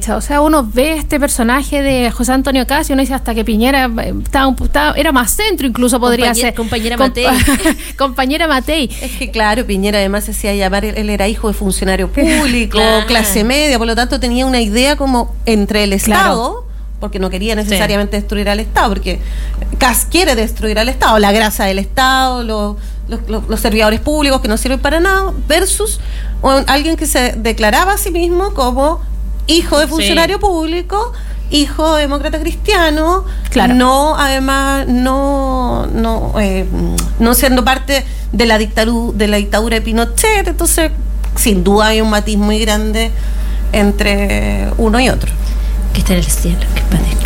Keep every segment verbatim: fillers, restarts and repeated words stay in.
derecha. O sea, uno ve este personaje de José Antonio Kast y uno dice hasta que Piñera estaba, estaba, era más centro, incluso podría Compañera, ser. Compañera Com- Matei. compañera Matei. Es que claro, Piñera además se hacía llamar, él era hijo de funcionario público, Claro. clase media, por lo tanto tenía una idea como entre el Estado, Claro. porque no quería necesariamente sí. destruir al Estado, porque Kast quiere destruir al Estado, la grasa del Estado, los, los, los, los servidores públicos que no sirven para nada, versus un, alguien que se declaraba a sí mismo como hijo de funcionario sí. público, hijo demócrata cristiano, claro. no además no no eh, no siendo parte de la dictadura de la dictadura de Pinochet. Entonces sin duda hay un matiz muy grande entre uno y otro. Que está en el cielo, que padezca.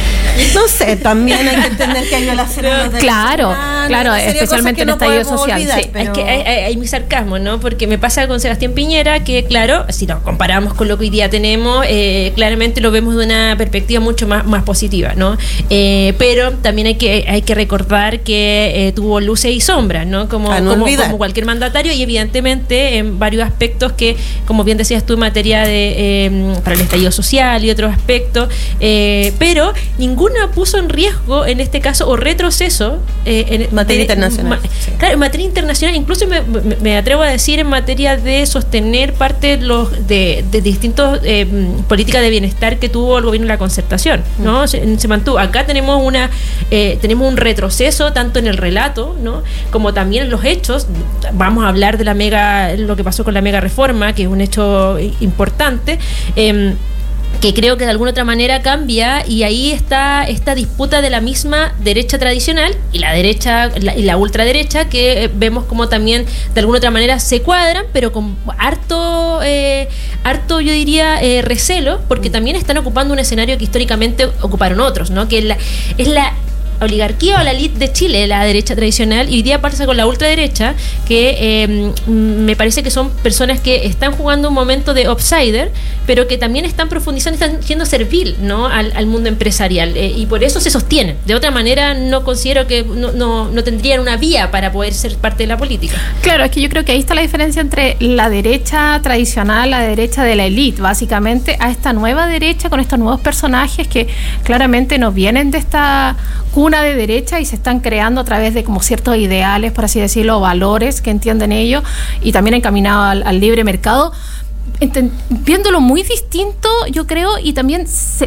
No sé, también hay que entender que hay violaciones de claro, claro, especialmente en el estallido social. Olvidar, sí, pero... es que hay, hay, hay mi sarcasmo, ¿no? Porque me pasa con Sebastián Piñera que, claro, si nos comparamos con lo que hoy día tenemos, eh, claramente lo vemos de una perspectiva mucho más, más positiva, ¿no? Eh, pero también hay que hay que recordar que eh, tuvo luces y sombras, ¿no? Como, no como, como cualquier mandatario, y evidentemente en varios aspectos que, como bien decías tú, en materia de eh, para el estallido social y otros aspectos, eh, pero ningún puso en riesgo, en este caso, o retroceso eh, en materia de, internacional. Ma, sí. Claro, en materia internacional, incluso me, me, me atrevo a decir en materia de sostener parte de los de, de distintos eh, políticas de bienestar que tuvo el gobierno de la Concertación, ¿no? Mm. Se, se mantuvo. Acá tenemos una eh, tenemos un retroceso tanto en el relato, ¿no? Como también en los hechos. Vamos a hablar de la mega, lo que pasó con la mega reforma, que es un hecho importante. Eh, que creo que de alguna otra manera cambia, y ahí está esta disputa de la misma derecha tradicional y la derecha la, y la ultraderecha, que eh, vemos como también de alguna otra manera se cuadran, pero con harto eh, harto yo diría eh, recelo, porque también están ocupando un escenario que históricamente ocuparon otros, ¿no? Que es la, es la oligarquía o la elite de Chile, la derecha tradicional, y hoy día pasa con la ultraderecha, que eh, me parece que son personas que están jugando un momento de outsider, pero que también están profundizando, están siendo servil, ¿no? al, al mundo empresarial, eh, y por eso se sostienen. De otra manera no considero que no, no, no tendrían una vía para poder ser parte de la política. Claro, es que yo creo que ahí está la diferencia entre la derecha tradicional, la derecha de la élite, básicamente, a esta nueva derecha con estos nuevos personajes que claramente no vienen de esta cuna de derecha y se están creando a través de como ciertos ideales, por así decirlo, valores que entienden ellos, y también encaminados al, al libre mercado, enten, viéndolo muy distinto, yo creo, y también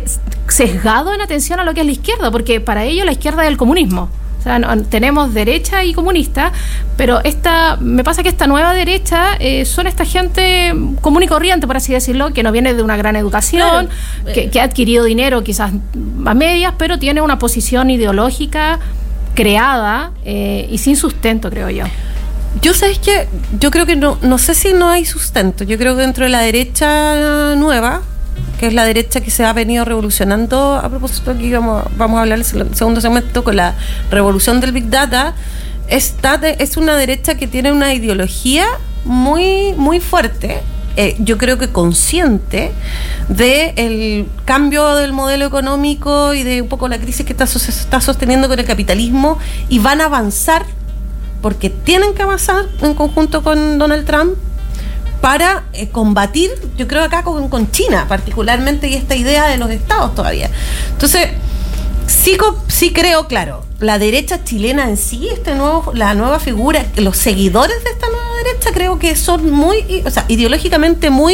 sesgado en atención a lo que es la izquierda, porque para ellos la izquierda es el comunismo. O sea, no, tenemos derecha y comunista, pero esta, me pasa que esta nueva derecha eh, son esta gente común y corriente, por así decirlo, que no viene de una gran educación, claro. que, que ha adquirido dinero quizás a medias, pero tiene una posición ideológica creada eh, y sin sustento, creo yo. Yo, ¿sabes qué? Yo creo que no, no sé si no hay sustento. Yo creo que dentro de la derecha nueva, que es la derecha que se ha venido revolucionando, a propósito aquí vamos, vamos a hablar el segundo segmento con la revolución del Big Data, está de, es una derecha que tiene una ideología muy, muy fuerte, eh, yo creo que consciente del cambio del modelo económico y de un poco la crisis que está, se está sosteniendo con el capitalismo, y van a avanzar porque tienen que avanzar en conjunto con Donald Trump para eh, combatir, yo creo acá con, con China particularmente, y esta idea de los estados todavía. Entonces, sí, sí creo, claro, la derecha chilena en sí, este nuevo, la nueva figura, los seguidores de esta nueva derecha creo que son muy, o sea, ideológicamente muy,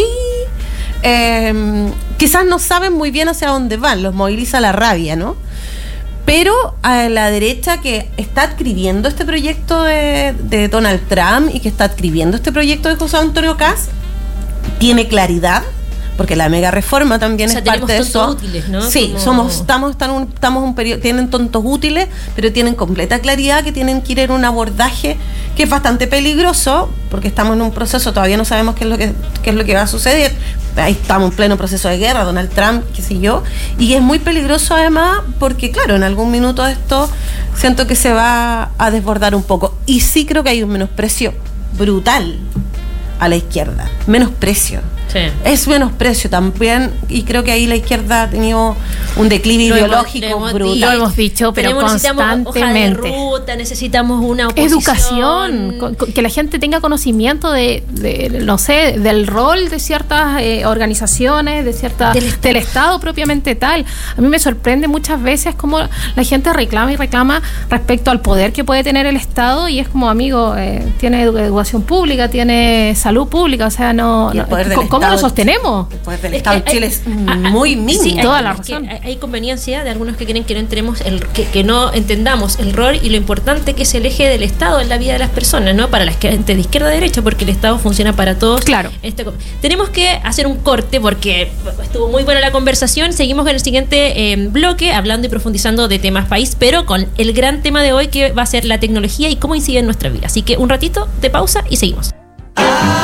eh, quizás no saben muy bien hacia dónde van, los moviliza la rabia, ¿no? Pero a la derecha que está adscribiendo este proyecto de, de Donald Trump y que está adscribiendo este proyecto de José Antonio Kast, tiene claridad, porque la mega reforma también, o sea, es parte de eso. Útiles, ¿no? Sí, Como... somos, estamos, estamos, un, estamos un periodo, tienen tontos útiles, pero tienen completa claridad que tienen que ir en un abordaje que es bastante peligroso, porque estamos en un proceso, todavía no sabemos qué es lo que, qué es lo que va a suceder. Ahí estamos en pleno proceso de guerra, Donald Trump, qué sé yo, y es muy peligroso además porque, claro, en algún minuto esto siento que se va a desbordar un poco, y sí creo que hay un menosprecio brutal a la izquierda, menosprecio. Sí. Es menosprecio también, y creo que ahí la izquierda ha tenido un declive lo ideológico hemos, brutal. Lo hemos dicho, pero Tenemos, constantemente. Hoja de ruta, necesitamos una oposición. Educación, con, con, que la gente tenga conocimiento de, de no sé, del rol de ciertas eh, organizaciones, de ciertas del estado. del Estado propiamente tal. A mí me sorprende muchas veces cómo la gente reclama y reclama respecto al poder que puede tener el Estado, y es como, amigo, eh, tiene educación pública, tiene salud pública, o sea, no, no ¿cómo lo sostenemos? El poder del es Estado en Chile es muy mínimo. Sí, toda hay, la razón. Hay, hay conveniencia de algunos que quieren que no entremos el, que, que no entendamos el rol y lo importante que es el eje del Estado en la vida de las personas, ¿no? Para la gente de izquierda a derecha, porque el Estado funciona para todos. Claro. Este, tenemos que hacer un corte porque estuvo muy buena la conversación. Seguimos con el siguiente eh, bloque, hablando y profundizando de temas país, pero con el gran tema de hoy, que va a ser la tecnología y cómo incide en nuestra vida. Así que un ratito de pausa y seguimos.